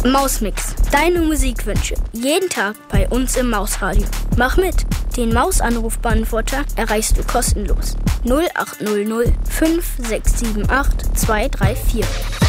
Mausmix. Deine Musikwünsche. Jeden Tag bei uns im Mausradio. Mach mit. Den Mausanrufbeantworter erreichst du kostenlos. 0800 5678 234.